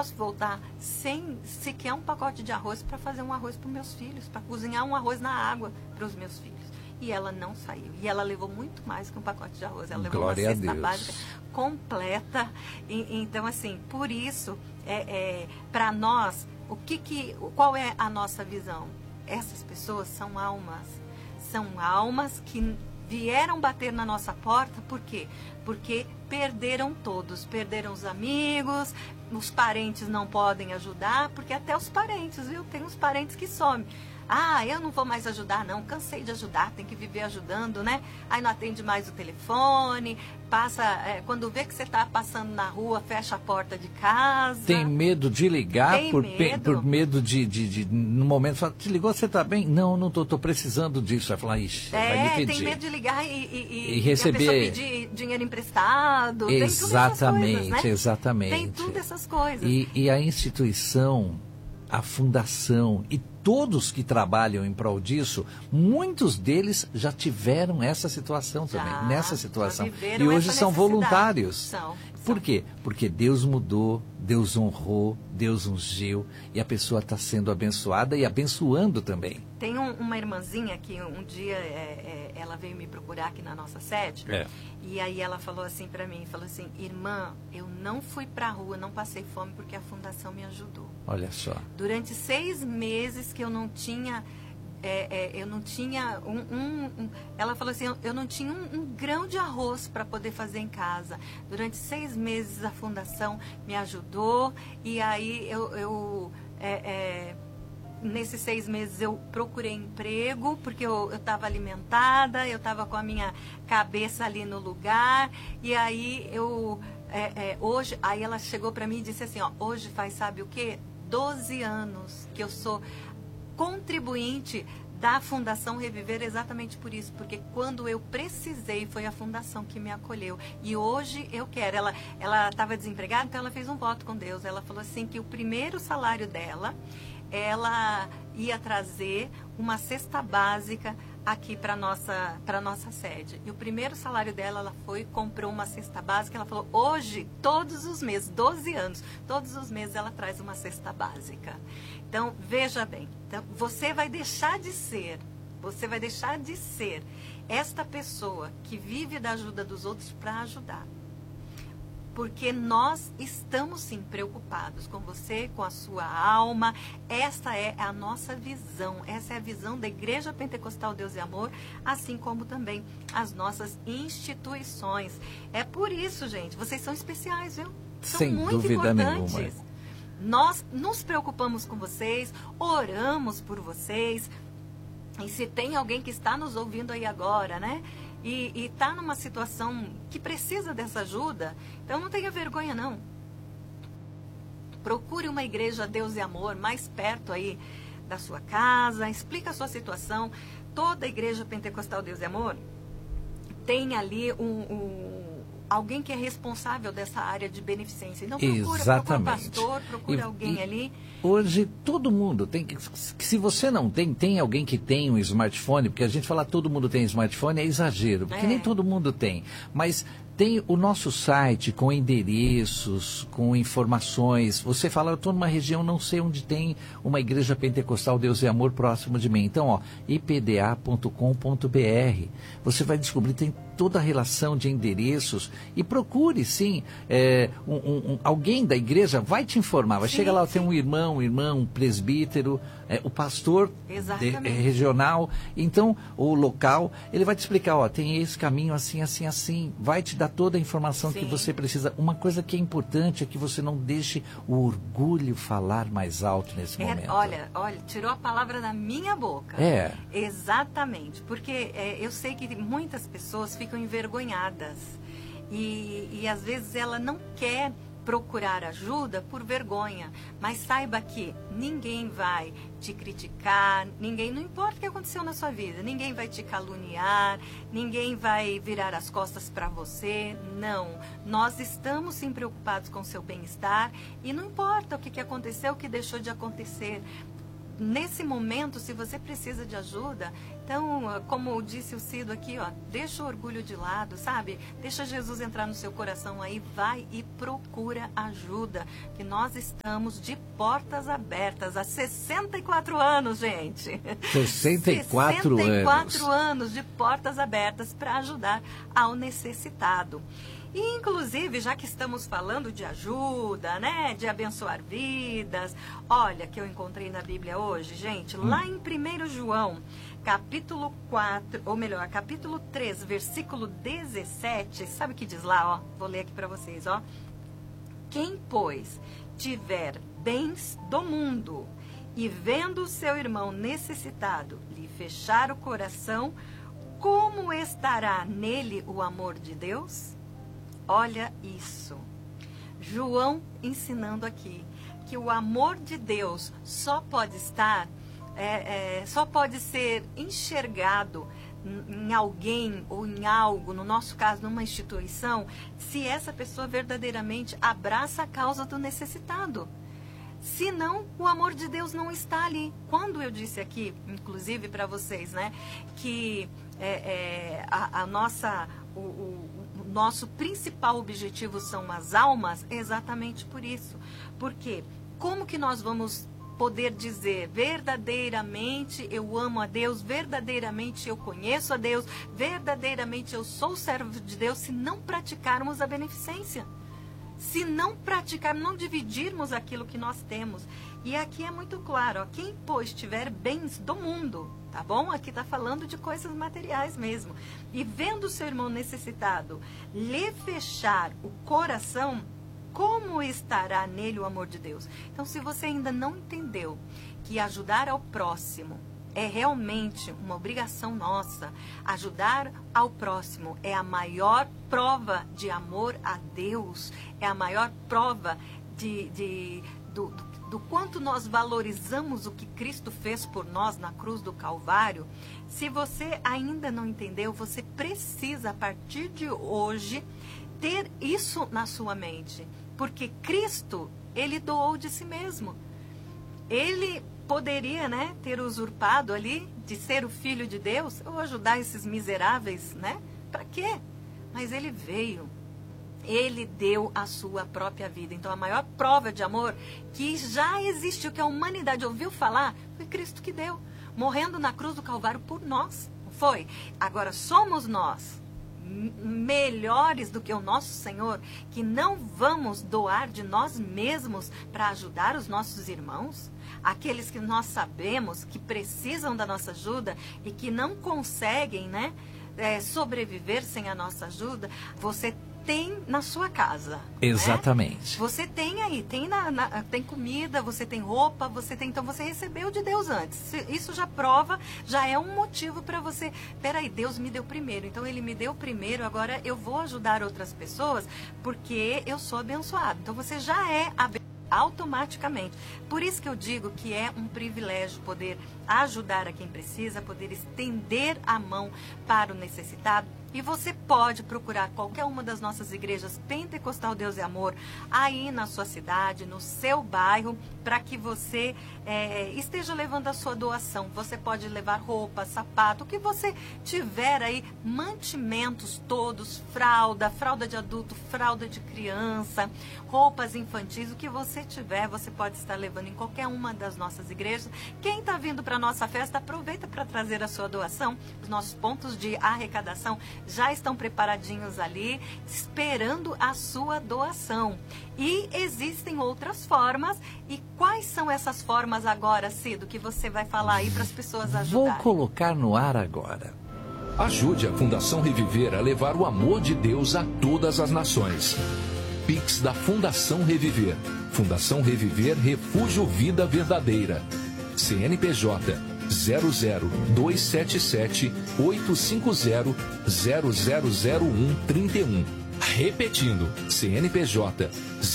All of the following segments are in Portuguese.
posso voltar sem sequer um pacote de arroz para fazer um arroz para os meus filhos, para cozinhar um arroz na água para os meus filhos. E ela não saiu. E ela levou muito mais que um pacote de arroz. Ela levou Glória uma cesta a Deus. básica completa. Então, assim, por isso, para nós, qual é a nossa visão? Essas pessoas são almas. São almas que vieram bater na nossa porta. Por quê? Porque perderam todos. Perderam os amigos, os parentes não podem ajudar, porque até os parentes, viu? Tem uns parentes que somem. Ah, eu não vou mais ajudar, não. Cansei de ajudar, tem que viver ajudando, né? Aí não atende mais o telefone, quando vê que você está passando na rua, fecha a porta de casa. Tem medo de ligar por medo de no momento, fala, te ligou, você está bem? Não, não estou precisando disso. Vai falar, ixi, vai me pedir. Tem medo de ligar e receber... a pessoa pedir dinheiro emprestado. Exatamente, tem tudo essas coisas, né? exatamente. Tem tudo essas coisas. E a instituição, a fundação e todos que trabalham em prol disso, muitos deles já tiveram essa situação também, nessa situação. E hoje são voluntários. Por quê? Porque Deus mudou, Deus honrou, Deus ungiu e a pessoa está sendo abençoada e abençoando também. Tem uma irmãzinha que um dia ela veio me procurar aqui na nossa sede e aí ela falou assim para mim, falou assim, irmã, eu não fui para a rua, não passei fome porque a fundação me ajudou. Olha só. Durante 6 meses que eu não tinha, ela falou assim, eu não tinha um grão de arroz para poder fazer em casa. Durante 6 meses a fundação me ajudou e aí nesses 6 meses eu procurei emprego, porque eu estava alimentada, eu estava com a minha cabeça ali no lugar, e aí hoje, aí ela chegou para mim e disse assim, ó, hoje faz sabe o quê? 12 anos que eu sou contribuinte da Fundação Reviver exatamente por isso, porque quando eu precisei foi a Fundação que me acolheu e hoje eu quero, ela estava desempregada, então ela fez um voto com Deus, ela falou assim que o primeiro salário dela, ela ia trazer uma cesta básica aqui para nossa sede. E o primeiro salário dela, ela comprou uma cesta básica, ela falou, hoje, todos os meses, 12 anos, todos os meses ela traz uma cesta básica. Então, veja bem, você vai deixar de ser esta pessoa que vive da ajuda dos outros para ajudar. Porque nós estamos sim preocupados com você, com a sua alma. Essa é a nossa visão. Essa é a visão da Igreja Pentecostal Deus e Amor, assim como também as nossas instituições. É por isso, gente, vocês são especiais, viu? São sem muito dúvida importantes. Nenhuma. Nós nos preocupamos com vocês, oramos por vocês. E se tem alguém que está nos ouvindo aí agora, né? E está numa situação que precisa dessa ajuda, então não tenha vergonha, não. Procure uma igreja Deus e Amor mais perto aí da sua casa, explica a sua situação. Toda igreja pentecostal Deus e Amor tem ali alguém que é responsável dessa área de beneficência. Então procura um pastor, procura alguém ali. Hoje todo mundo tem que, se você não tem alguém que tem um smartphone, porque a gente fala todo mundo tem smartphone é exagero, porque nem todo mundo tem, mas tem o nosso site com endereços, com informações. Você fala, eu estou numa região, não sei onde tem uma igreja pentecostal Deus e Amor próximo de mim. Então, ipda.com.br. Você vai descobrir, tem toda a relação de endereços e procure, sim, alguém da igreja vai te informar. Vai chegar lá, tem um irmão, um presbítero, o pastor regional, então, o local, ele vai te explicar, tem esse caminho assim, assim, assim, vai te dar toda a informação que você precisa. Uma coisa que é importante é que você não deixe o orgulho falar mais alto nesse momento. Olha, tirou a palavra da minha boca. Exatamente, porque eu sei que muitas pessoas ficam envergonhadas e às vezes ela não quer procurar ajuda por vergonha, mas saiba que ninguém vai te criticar, não importa o que aconteceu na sua vida, ninguém vai te caluniar, ninguém vai virar as costas para você, não. Nós estamos sim preocupados com o seu bem-estar e não importa o que aconteceu, o que deixou de acontecer. nesse momento, se você precisa de ajuda, então, como disse o Cido aqui, ó, deixa o orgulho de lado, sabe? Deixa Jesus entrar no seu coração aí, vai e procura ajuda, que nós estamos de portas abertas há 64 anos, gente. 64 anos de portas abertas para ajudar ao necessitado. E, inclusive, já que estamos falando de ajuda, né, de abençoar vidas, olha que eu encontrei na Bíblia hoje, gente, lá em 1 João, capítulo 4, ou melhor, capítulo 3, versículo 17, sabe o que diz lá, ó? Vou ler aqui para vocês, ó. Quem, pois, tiver bens do mundo e vendo o seu irmão necessitado lhe fechar o coração, como estará nele o amor de Deus? Olha isso. João ensinando aqui que o amor de Deus só pode estar, só pode ser enxergado em alguém ou em algo, no nosso caso, numa instituição, se essa pessoa verdadeiramente abraça a causa do necessitado. Senão, o amor de Deus não está ali. Quando eu disse aqui, inclusive para vocês, né, que o nosso principal objetivo são as almas, é exatamente por isso. Porque como que nós vamos poder dizer verdadeiramente eu amo a Deus, verdadeiramente eu conheço a Deus, verdadeiramente eu sou servo de Deus, se não praticarmos a beneficência? Se não praticarmos, não dividirmos aquilo que nós temos. E aqui é muito claro, ó, quem, pois, tiver bens do mundo, tá bom? Aqui está falando de coisas materiais mesmo. E vendo o seu irmão necessitado lhe fechar o coração, como estará nele o amor de Deus? Então, se você ainda não entendeu que ajudar ao próximo é realmente uma obrigação nossa, ajudar ao próximo é a maior prova de amor a Deus, é a maior prova do quanto nós valorizamos o que Cristo fez por nós na cruz do Calvário. Se você ainda não entendeu, você precisa, a partir de hoje, ter isso na sua mente. Porque Cristo, ele doou de si mesmo. Ele poderia, né, ter usurpado ali de ser o Filho de Deus ou ajudar esses miseráveis, né? Para quê? Mas ele veio. Ele deu a sua própria vida. Então, a maior prova de amor que já existiu, que a humanidade ouviu falar, foi Cristo que deu. Morrendo na cruz do Calvário por nós. Não foi? Agora, somos nós melhores do que o nosso Senhor, que não vamos doar de nós mesmos para ajudar os nossos irmãos? Aqueles que nós sabemos que precisam da nossa ajuda e que não conseguem, né, sobreviver sem a nossa ajuda, você tem na sua casa. Exatamente. Né? Você tem aí, tem comida, você tem roupa, então você recebeu de Deus antes. Isso já prova, já é um motivo para você, peraí, Deus me deu primeiro, então Ele me deu primeiro, agora eu vou ajudar outras pessoas porque eu sou abençoado. Então você já é abençoado automaticamente. Por isso que eu digo que é um privilégio poder ajudar a quem precisa, poder estender a mão para o necessitado. E você pode procurar qualquer uma das nossas igrejas Pentecostal Deus e Amor aí na sua cidade, no seu bairro, para que você esteja levando a sua doação. Você pode levar roupa, sapato, o que você tiver aí, mantimentos todos, fralda de adulto, fralda de criança, roupas infantis, o que você tiver, você pode estar levando em qualquer uma das nossas igrejas. Quem está vindo para a nossa festa, aproveita para trazer a sua doação. Os nossos pontos de arrecadação já estão preparadinhos ali, esperando a sua doação. E existem outras formas. E quais são essas formas agora, Cido, que você vai falar aí para as pessoas ajudarem? Vou colocar no ar agora. Ajude a Fundação Reviver a levar o amor de Deus a todas as nações. Pix da Fundação Reviver. Fundação Reviver Refúgio Vida Verdadeira. CNPJ 00277 850 0001 31. Repetindo, CNPJ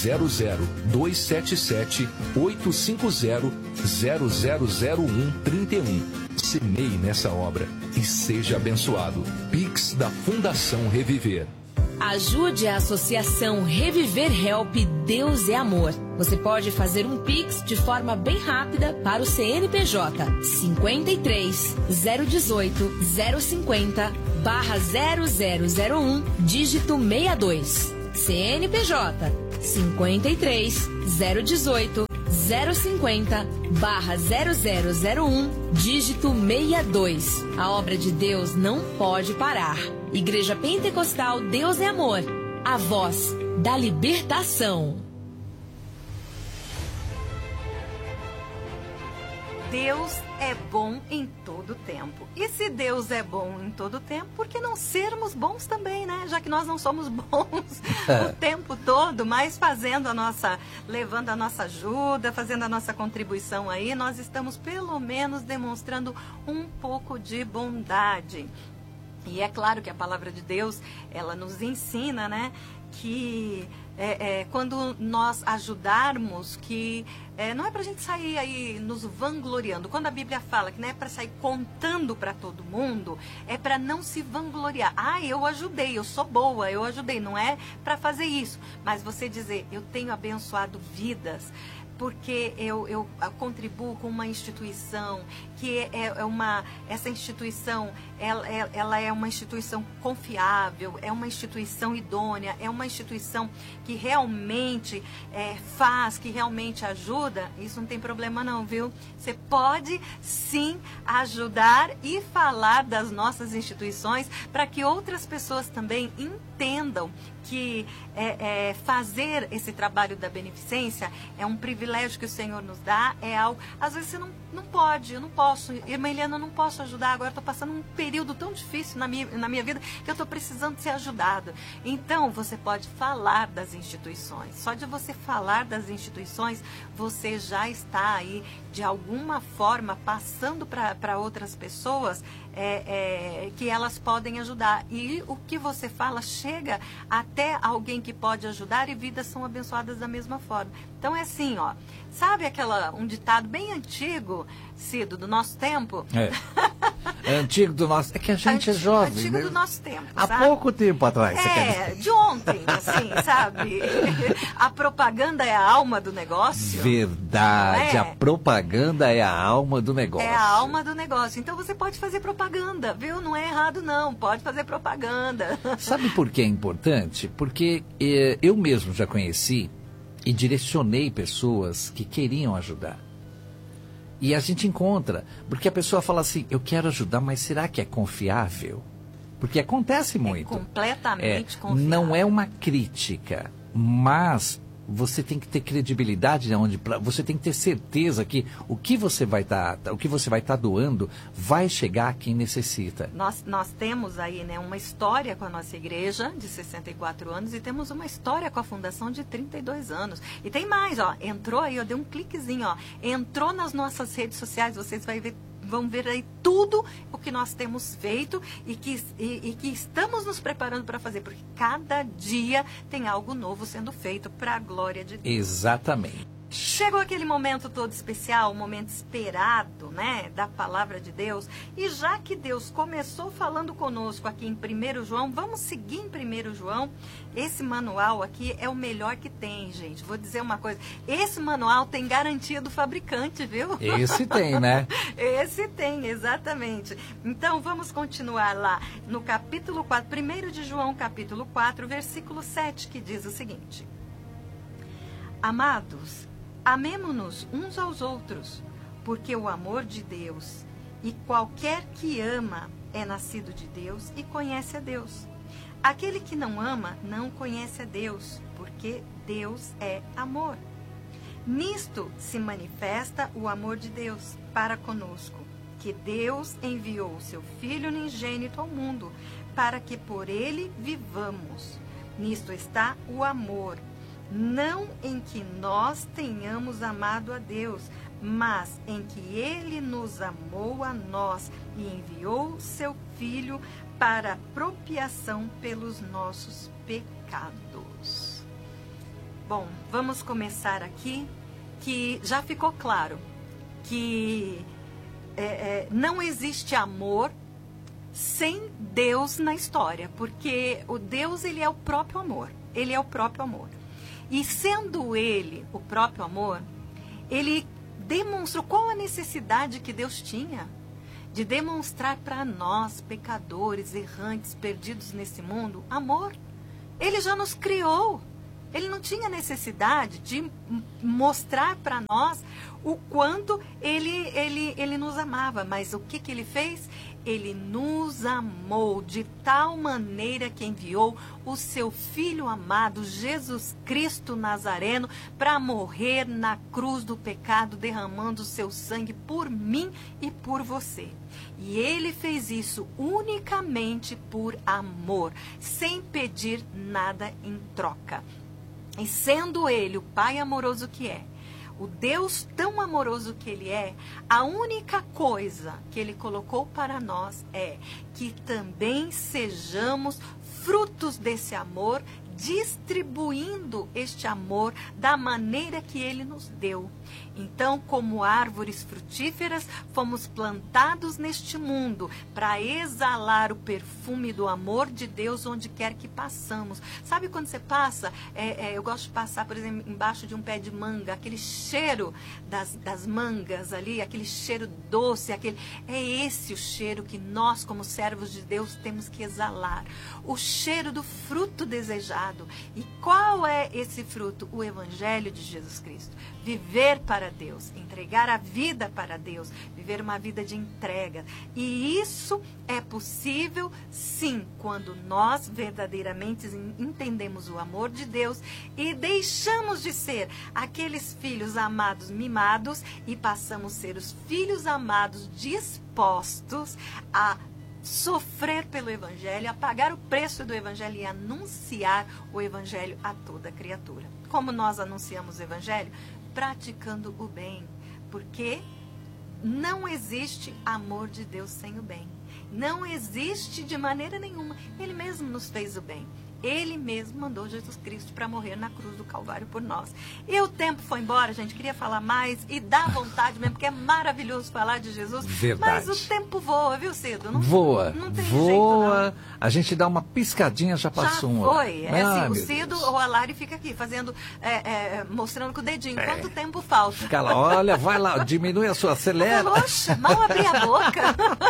00277 850 0001 31. Semeie nessa obra e seja abençoado. Pix da Fundação Reviver. Ajude a Associação Reviver Help Deus é Amor. Você pode fazer um Pix de forma bem rápida para o CNPJ 53 018 050 /0001 dígito 62. CNPJ 53 018 050 /0001 dígito 62. A obra de Deus não pode parar. Igreja Pentecostal Deus é Amor, a voz da libertação. Deus é bom em todo tempo. E se Deus é bom em todo tempo, por que não sermos bons também, né? Já que nós não somos bons o tempo todo, mas levando a nossa ajuda, fazendo a nossa contribuição aí, nós estamos pelo menos demonstrando um pouco de bondade. E é claro que a palavra de Deus, ela nos ensina, né, que quando nós ajudarmos, que não é para a gente sair aí nos vangloriando. Quando a Bíblia fala que não é para sair contando para todo mundo, é para não se vangloriar. Ah, eu ajudei, eu sou boa, eu ajudei. Não é para fazer isso, mas você dizer, eu tenho abençoado vidas, porque eu contribuo com uma instituição que essa instituição, ela é uma instituição confiável, é uma instituição idônea, é uma instituição que realmente faz, que realmente ajuda. Isso não tem problema não, viu? Você pode sim ajudar e falar das nossas instituições para que outras pessoas também entendam que fazer esse trabalho da beneficência é um privilégio que o Senhor nos dá, é algo, às vezes você não pode, eu não posso, irmã Eliana, eu não posso ajudar agora, estou passando um período tão difícil na minha vida que eu estou precisando ser ajudado. Então, você pode falar das instituições. Só de você falar das instituições, você já está aí, de alguma forma, passando para outras pessoas que elas podem ajudar. E o que você fala chega até alguém que pode ajudar e vidas são abençoadas da mesma forma. Então é assim, ó. Sabe um ditado bem antigo, Cido, do nosso tempo? É antigo do nosso... É que a gente é jovem. Antigo do nosso tempo, Há sabe? pouco tempo atrás. De ontem, assim, sabe? A propaganda é a alma do negócio. Verdade, a propaganda é a alma do negócio. É a alma do negócio. Então você pode fazer propaganda, viu? Não é errado não, pode fazer propaganda. Sabe por que é importante? Porque eu mesmo já conheci e direcionei pessoas que queriam ajudar. E a gente encontra, porque a pessoa fala assim, eu quero ajudar, mas será que é confiável? Porque acontece muito. É completamente confiável. Não é uma crítica, mas você tem que ter credibilidade, você tem que ter certeza que o que você vai estar doando vai chegar a quem necessita. Nós temos aí, né, uma história com a nossa igreja de 64 anos e temos uma história com a fundação de 32 anos. E tem mais, ó, entrou aí, eu dei um cliquezinho, ó, entrou nas nossas redes sociais, vocês vão ver aí tudo o que nós temos feito e que estamos nos preparando para fazer, porque cada dia tem algo novo sendo feito para a glória de Deus. Exatamente. Chegou aquele momento todo especial, o momento esperado, né, da palavra de Deus. E já que Deus começou falando conosco aqui em 1 João, vamos seguir em 1 João. Esse manual aqui é o melhor que tem, gente. Vou dizer uma coisa, esse manual tem garantia do fabricante, viu? Esse tem, né? Esse tem, exatamente. Então, vamos continuar lá no capítulo 4, 1 de João, capítulo 4, versículo 7, que diz o seguinte: Amados, amemo-nos uns aos outros, porque o amor de Deus, e qualquer que ama é nascido de Deus e conhece a Deus. Aquele que não ama não conhece a Deus, porque Deus é amor. Nisto se manifesta o amor de Deus para conosco, que Deus enviou o seu Filho unigênito ao mundo, para que por ele vivamos. Nisto está o amor. Não em que nós tenhamos amado a Deus, mas em que Ele nos amou a nós e enviou seu Filho para propiação pelos nossos pecados. Bom, vamos começar aqui, que já ficou claro que não existe amor sem Deus na história, porque o Deus, ele é o próprio amor. Ele é o próprio amor. E sendo ele o próprio amor, ele demonstrou qual a necessidade que Deus tinha de demonstrar para nós, pecadores, errantes, perdidos nesse mundo, amor. Ele já nos criou. Ele não tinha necessidade de mostrar para nós o quanto ele nos amava. Mas o que ele fez? Ele nos amou de tal maneira que enviou o seu Filho amado, Jesus Cristo Nazareno, para morrer na cruz do pecado, derramando o seu sangue por mim e por você. E ele fez isso unicamente por amor, sem pedir nada em troca. E sendo ele o Pai amoroso que é, o Deus tão amoroso que ele é, a única coisa que ele colocou para nós é que também sejamos frutos desse amor, distribuindo este amor da maneira que ele nos deu. Então, como árvores frutíferas, fomos plantados neste mundo para exalar o perfume do amor de Deus onde quer que passamos. Sabe quando você passa, eu gosto de passar, por exemplo, embaixo de um pé de manga, aquele cheiro das mangas ali, aquele cheiro doce, é esse o cheiro que nós, como servos de Deus, temos que exalar. O cheiro do fruto desejado. E qual é esse fruto? O Evangelho de Jesus Cristo. Viver para Deus, entregar a vida para Deus, viver uma vida de entrega. E isso é possível, sim, quando nós verdadeiramente entendemos o amor de Deus e deixamos de ser aqueles filhos amados mimados e passamos a ser os filhos amados dispostos a sofrer pelo Evangelho, a pagar o preço do Evangelho e anunciar o Evangelho a toda criatura. Como nós anunciamos o Evangelho? Praticando o bem, porque não existe amor de Deus sem o bem. Não existe de maneira nenhuma. Ele mesmo nos fez o bem. Ele mesmo mandou Jesus Cristo para morrer na cruz do Calvário por nós. E o tempo foi embora, gente. Queria falar mais e dá vontade mesmo, porque é maravilhoso falar de Jesus. Verdade. Mas o tempo voa, viu, Cido? Não, voa. Não tem voa. jeito, não. A gente dá uma piscadinha, já passou uma. Foi. É assim, o meu Cido Deus. ou a Lari fica aqui fazendo, mostrando com o dedinho quanto tempo falta. Fica lá, olha, vai lá, diminui a sua, acelera. Oxe, mal abrir a boca.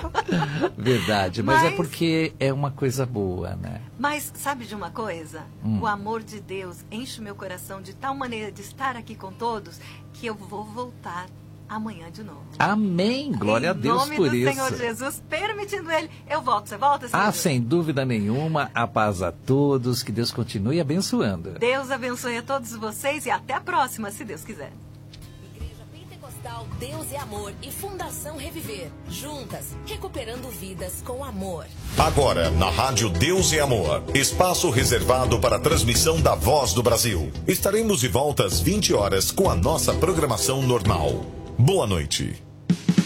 Verdade, mas é porque é uma coisa boa, né? Mas sabe de uma coisa? O amor de Deus enche o meu coração de tal maneira de estar aqui com todos que eu vou voltar amanhã de novo. Amém, glória a Deus por isso. Em nome do Senhor Jesus, permitindo Ele, eu volto. Você volta, Senhor? Ah, sem dúvida nenhuma, a paz a todos, que Deus continue abençoando. Deus abençoe a todos vocês e até a próxima, se Deus quiser. Deus é Amor e Fundação Reviver. Juntas, recuperando vidas com amor. Agora, na Rádio Deus é Amor, espaço reservado para a transmissão da Voz do Brasil. Estaremos de volta às 20 horas com a nossa programação normal. Boa noite.